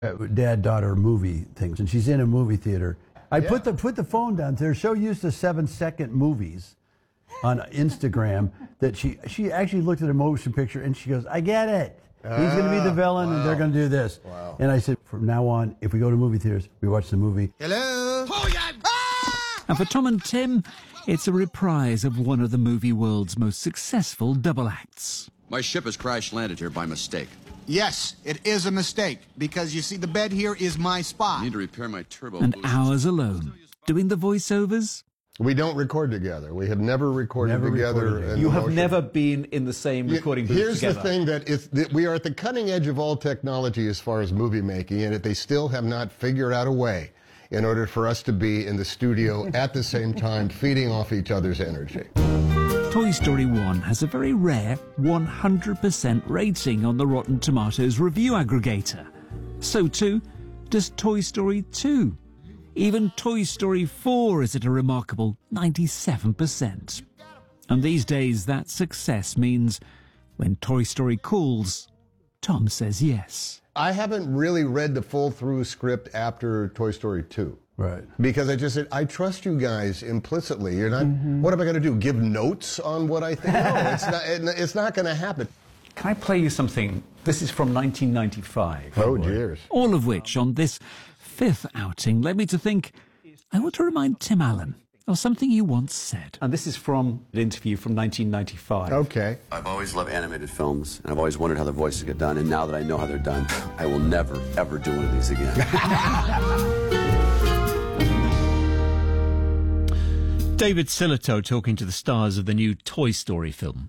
dad-daughter movie things, and she's in a movie theater. I put the phone down. They're so used to 7-second movies on Instagram that she actually looked at a motion picture and she goes, "I get it. He's going to be the villain, and they're going to do this." Wow. And I said, from now on, if we go to movie theaters, we watch the movie. Hello. Oh, yeah. And for Tom and Tim, it's a reprise of one of the movie world's most successful double acts. My ship has crash-landed here by mistake. Yes, it is a mistake, because you see, the bed here is my spot. I need to repair my turbo And boost. hours alone, doing the voiceovers. We don't record together. We have never recorded together. You have never been in the same recording booth Here's together. the thing, we are at the cutting edge of all technology as far as movie making, and they still have not figured out a way in order for us to be in the studio at the same time, feeding off each other's energy. Toy Story 1 has a very rare 100% rating on the Rotten Tomatoes review aggregator. So too does Toy Story 2. Even Toy Story 4 is at a remarkable 97%. And these days, that success means when Toy Story calls, Tom says yes. I haven't really read the full-through script after Toy Story 2. Right. Because I just said, I trust you guys implicitly. You're not, what am I going to do, give notes on what I think? No, it's not going to happen. Can I play you something? This is from 1995. Oh, dears. All of which, on this fifth outing, led me to think, I want to remind Tim Allen of something you once said. And this is from an interview from 1995. Okay. I've always loved animated films, and I've always wondered how the voices get done, and now that I know how they're done, I will never, ever do one of these again. David Sillitoe talking to the stars of the new Toy Story film.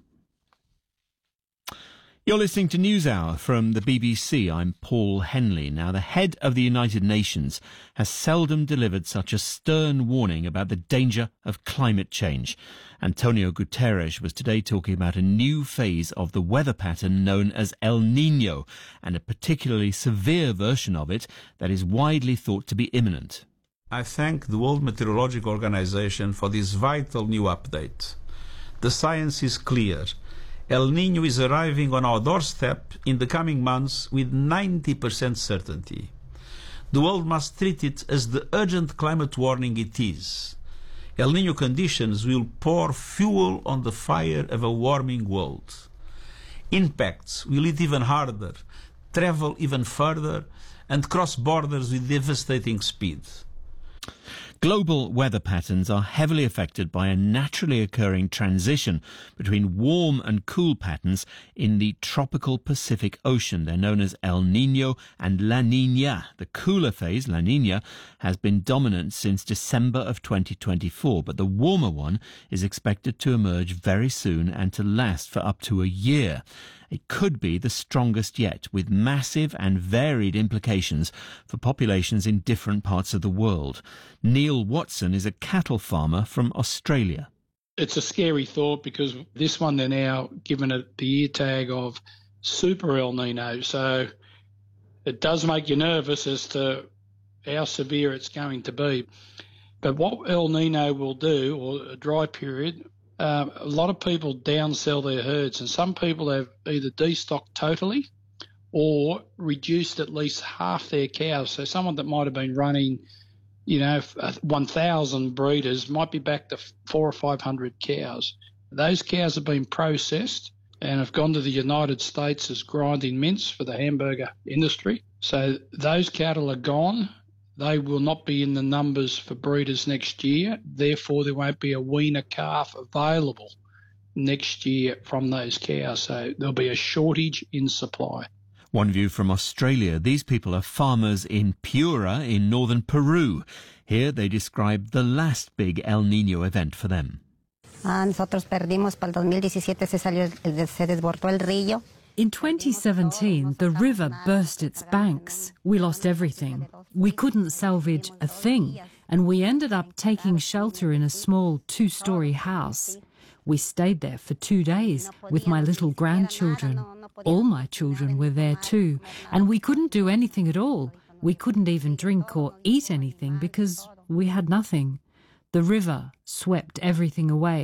You're listening to NewsHour from the BBC. I'm Paul Henley. Now, the head of the United Nations has seldom delivered such a stern warning about the danger of climate change. Antonio Guterres was today talking about a new phase of the weather pattern known as El Niño, and a particularly severe version of it that is widely thought to be imminent. I thank the World Meteorological Organization for this vital new update. The science is clear. El Niño is arriving on our doorstep in the coming months with 90% certainty. The world must treat it as the urgent climate warning it is. El Niño conditions will pour fuel on the fire of a warming world. Impacts will hit even harder, travel even further, and cross borders with devastating speed. Global weather patterns are heavily affected by a naturally occurring transition between warm and cool patterns in the tropical Pacific Ocean. They're known as El Niño and La Niña. The cooler phase, La Niña, has been dominant since December of 2024, but the warmer one is expected to emerge very soon and to last for up to a year. It could be the strongest yet, with massive and varied implications for populations in different parts of the world. Neil Watson is a cattle farmer from Australia. It's a scary thought because this one they're now given it the ear tag of Super El Nino. So it does make you nervous as to how severe it's going to be. But what El Nino will do, or a dry period, a lot of people downsell their herds, and some people have either destocked totally or reduced at least half their cows. So someone that might have been running, 1,000 breeders might be back to 400 or 500 cows. Those cows have been processed and have gone to the United States as grinding mince for the hamburger industry. So those cattle are gone. They will not be in the numbers for breeders next year. Therefore, there won't be a weaner calf available next year from those cows. So there'll be a shortage in supply. One view from Australia. These people are farmers in Piura in northern Peru. Here they describe the last big El Niño event for them. Nosotros perdimos para el 2017 se desbordó el río. In 2017, the river burst its banks. We lost everything. We couldn't salvage a thing, and we ended up taking shelter in a small 2-story house. We stayed there for 2 days with my little grandchildren. All my children were there too, and we couldn't do anything at all. We couldn't even drink or eat anything because we had nothing. The river swept everything away.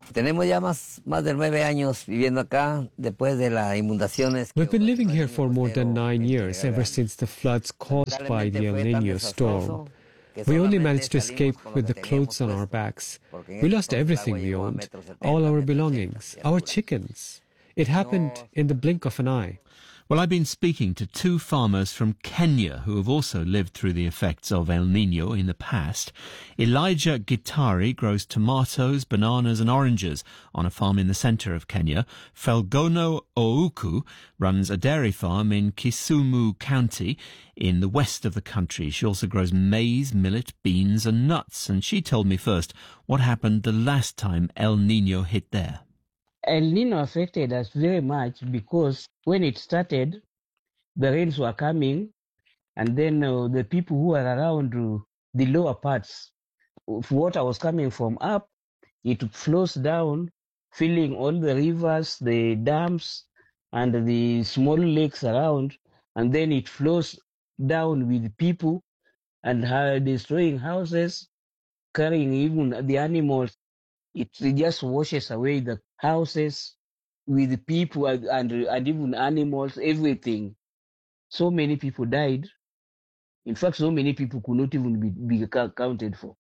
Tenemos ya más de 9 años viviendo acá después de las inundaciones. We've been living here for more than 9 years, ever since the floods caused by the El Niño storm. We only managed to escape with the clothes on our backs. We lost everything we owned, all our belongings, our chickens. It happened in the blink of an eye. Well, I've been speaking to two farmers from Kenya who have also lived through the effects of El Niño in the past. Elijah Gitari grows tomatoes, bananas and oranges on a farm in the centre of Kenya. Felgono Ouku runs a dairy farm in Kisumu County in the west of the country. She also grows maize, millet, beans and nuts. And she told me first what happened the last time El Niño hit there. El Nino affected us very much because when it started, the rains were coming, and then the people who were around the lower parts, water was coming from up, it flows down, filling all the rivers, the dams, and the small lakes around, and then it flows down with people and destroying houses, carrying even the animals. It just washes away the houses with the people and even animals, everything. So many people died. In fact, so many people could not even be accounted for.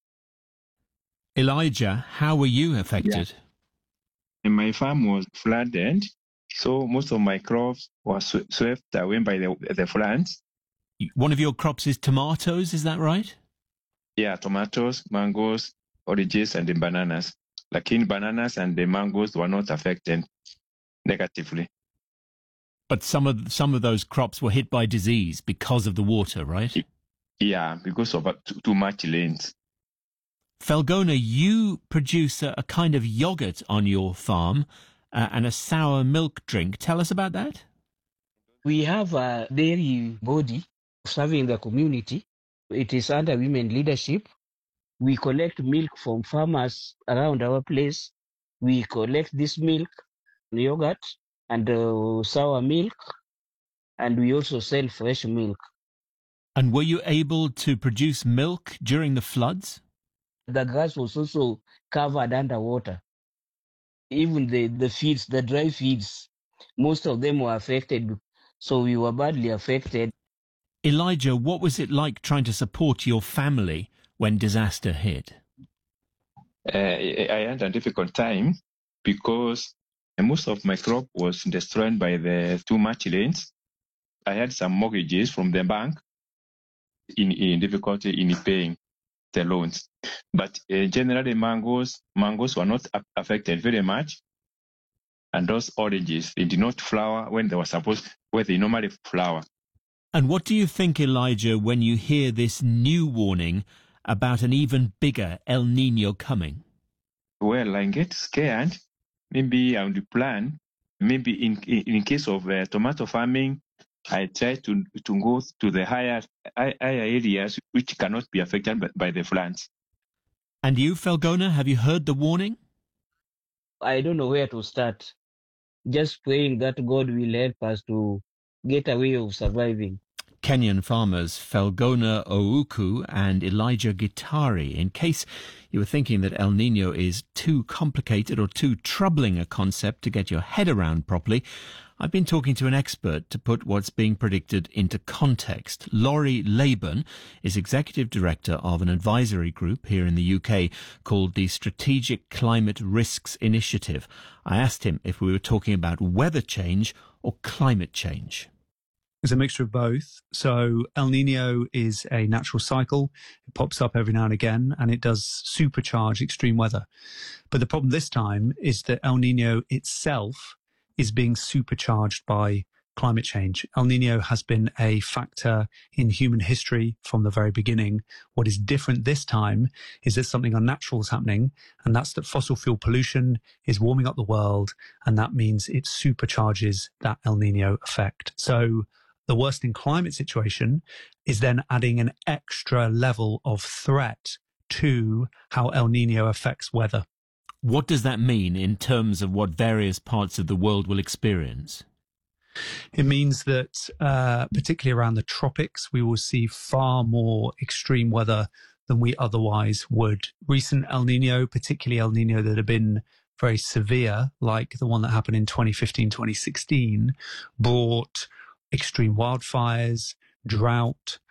Elijah, how were you affected? Yeah. My farm was flooded, so most of my crops were swept away by the floods. One of your crops is tomatoes, is that right? Yeah, tomatoes, mangoes, oranges, and the bananas. Like in bananas and the mangoes were not affected negatively. But some of those crops were hit by disease because of the water, right? Yeah, because of too much rains. Felgona, you produce a kind of yogurt on your farm and a sour milk drink. Tell us about that. We have a dairy body serving the community. It is under women leadership. We collect milk from farmers around our place. We collect this milk, yogurt, and sour milk, and we also sell fresh milk. And were you able to produce milk during the floods? The grass was also covered underwater. Even the feeds, the dry feeds, most of them were affected, so we were badly affected. Elijah, what was it like trying to support your family when disaster hit? I had a difficult time because most of my crop was destroyed by the too much rains. I had some mortgages from the bank in difficulty in paying the loans. But generally mangoes were not affected very much. And those oranges, they did not flower when they were supposed, where they normally flower. And what do you think, Elijah, when you hear this new warning about an even bigger El Niño coming? Well, I get scared. Maybe I would plan. Maybe in case of tomato farming, I try to go to the higher areas which cannot be affected by the floods. And you, Felgona, have you heard the warning? I don't know where to start. Just praying that God will help us to get a way of surviving. Kenyan farmers Felgona Ouku and Elijah Gitari. In case you were thinking that El Niño is too complicated or too troubling a concept to get your head around properly, I've been talking to an expert to put what's being predicted into context. Laurie Laban is Executive Director of an advisory group here in the UK called the Strategic Climate Risks Initiative. I asked him if we were talking about weather change or climate change. It's a mixture of both. So El Niño is a natural cycle. It pops up every now and again, and it does supercharge extreme weather. But the problem this time is that El Niño itself is being supercharged by climate change. El Niño has been a factor in human history from the very beginning. What is different this time is that something unnatural is happening, and that's that fossil fuel pollution is warming up the world, and that means it supercharges that El Niño effect. So the worsening climate situation is then adding an extra level of threat to how El Niño affects weather. What does that mean in terms of what various parts of the world will experience? It means that, particularly around the tropics, we will see far more extreme weather than we otherwise would. Recent El Niño, particularly El Niño that have been very severe, like the one that happened in 2015, 2016, brought extreme wildfires, drought,